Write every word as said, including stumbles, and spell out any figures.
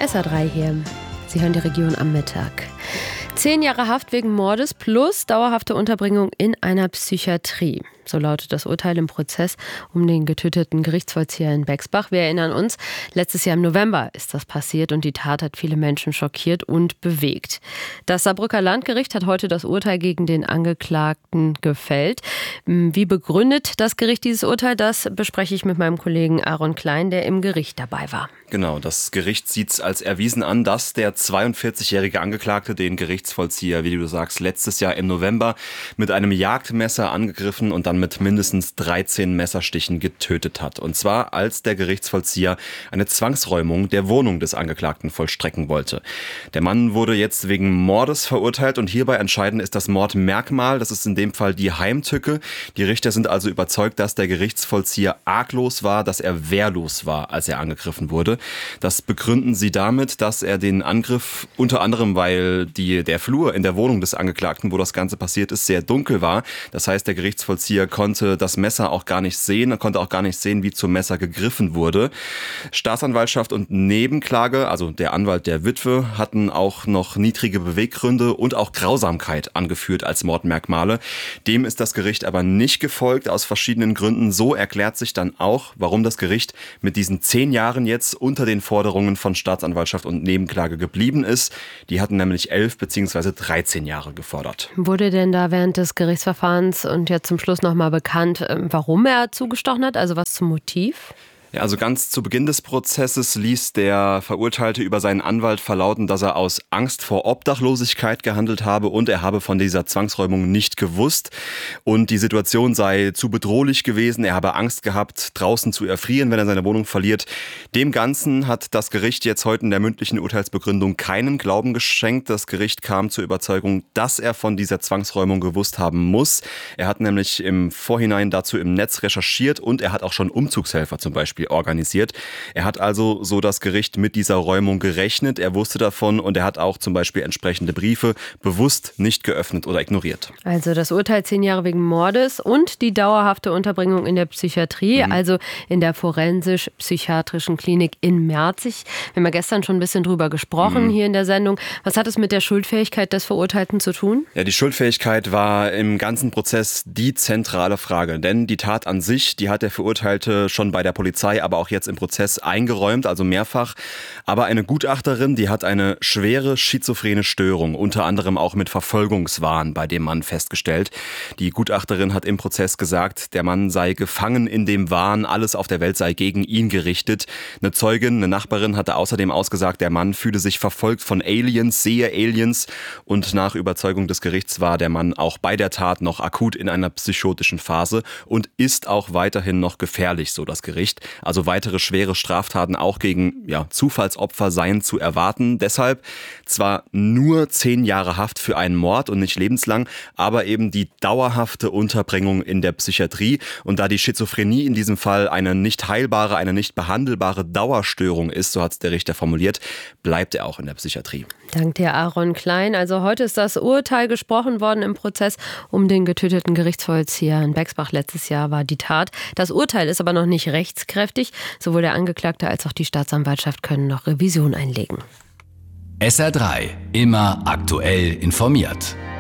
S R drei hier. Sie hören die Region am Mittag. Zehn Jahre Haft wegen Mordes plus dauerhafte Unterbringung in einer Psychiatrie. So lautet das Urteil im Prozess um den getöteten Gerichtsvollzieher in Bexbach. Wir erinnern uns, letztes Jahr im November ist das passiert und die Tat hat viele Menschen schockiert und bewegt. Das Saarbrücker Landgericht hat heute das Urteil gegen den Angeklagten gefällt. Wie begründet das Gericht dieses Urteil? Das bespreche ich mit meinem Kollegen Aaron Klein, der im Gericht dabei war. Genau, das Gericht sieht es als erwiesen an, dass der zweiundvierzigjährige Angeklagte den Gerichtsvollzieher, wie du sagst, letztes Jahr im November mit einem Jagdmesser angegriffen und dann mit mindestens dreizehn Messerstichen getötet hat. Und zwar, als der Gerichtsvollzieher eine Zwangsräumung der Wohnung des Angeklagten vollstrecken wollte. Der Mann wurde jetzt wegen Mordes verurteilt und hierbei entscheidend ist das Mordmerkmal. Das ist in dem Fall die Heimtücke. Die Richter sind also überzeugt, dass der Gerichtsvollzieher arglos war, dass er wehrlos war, als er angegriffen wurde. Das begründen sie damit, dass er den Angriff unter anderem, weil die, der Flur in der Wohnung des Angeklagten, wo das Ganze passiert ist, sehr dunkel war. Das heißt, der Gerichtsvollzieher konnte das Messer auch gar nicht sehen. Er konnte auch gar nicht sehen, wie zum Messer gegriffen wurde. Staatsanwaltschaft und Nebenklage, also der Anwalt der Witwe, hatten auch noch niedrige Beweggründe und auch Grausamkeit angeführt als Mordmerkmale. Dem ist das Gericht aber nicht gefolgt, aus verschiedenen Gründen. So erklärt sich dann auch, warum das Gericht mit diesen zehn Jahren jetzt unter den Forderungen von Staatsanwaltschaft und Nebenklage geblieben ist. Die hatten nämlich elf bzw. dreizehn Jahre gefordert. Wurde denn da während des Gerichtsverfahrens und jetzt zum Schluss nochmal bekannt, warum er zugestochen hat? Also was zum Motiv? Ja, also ganz zu Beginn des Prozesses ließ der Verurteilte über seinen Anwalt verlauten, dass er aus Angst vor Obdachlosigkeit gehandelt habe und er habe von dieser Zwangsräumung nicht gewusst und die Situation sei zu bedrohlich gewesen. Er habe Angst gehabt, draußen zu erfrieren, wenn er seine Wohnung verliert. Dem Ganzen hat das Gericht jetzt heute in der mündlichen Urteilsbegründung keinen Glauben geschenkt. Das Gericht kam zur Überzeugung, dass er von dieser Zwangsräumung gewusst haben muss. Er hat nämlich im Vorhinein dazu im Netz recherchiert und er hat auch schon Umzugshelfer zum Beispiel organisiert. Er hat also, so das Gericht, mit dieser Räumung gerechnet. Er wusste davon und er hat auch zum Beispiel entsprechende Briefe bewusst nicht geöffnet oder ignoriert. Also das Urteil zehn Jahre wegen Mordes und die dauerhafte Unterbringung in der Psychiatrie, mhm. also in der forensisch-psychiatrischen Klinik in Merzig. Wir haben ja gestern schon ein bisschen drüber gesprochen mhm. hier in der Sendung. Was hat es mit der Schuldfähigkeit des Verurteilten zu tun? Ja, die Schuldfähigkeit war im ganzen Prozess die zentrale Frage. Denn die Tat an sich, die hat der Verurteilte schon bei der Polizei, aber auch jetzt im Prozess eingeräumt, also mehrfach. Aber eine Gutachterin, die hat eine schwere schizophrene Störung, unter anderem auch mit Verfolgungswahn bei dem Mann festgestellt. Die Gutachterin hat im Prozess gesagt, der Mann sei gefangen in dem Wahn, alles auf der Welt sei gegen ihn gerichtet. Eine Zeugin, eine Nachbarin hatte außerdem ausgesagt, der Mann fühle sich verfolgt von Aliens, sehe Aliens und nach Überzeugung des Gerichts war der Mann auch bei der Tat noch akut in einer psychotischen Phase und ist auch weiterhin noch gefährlich, so das Gericht. Also weitere schwere Straftaten auch gegen ja, Zufallsopfer seien zu erwarten. Deshalb zwar nur zehn Jahre Haft für einen Mord und nicht lebenslang, aber eben die dauerhafte Unterbringung in der Psychiatrie. Und da die Schizophrenie in diesem Fall eine nicht heilbare, eine nicht behandelbare Dauerstörung ist, so hat es der Richter formuliert, bleibt er auch in der Psychiatrie. Dank dir, Aaron Klein. Also heute ist das Urteil gesprochen worden im Prozess um den getöteten Gerichtsvollzieher in Bexbach. Letztes Jahr war die Tat. Das Urteil ist aber noch nicht rechtskräftig. Sowohl der Angeklagte als auch die Staatsanwaltschaft können noch Revision einlegen. S R drei, immer aktuell informiert.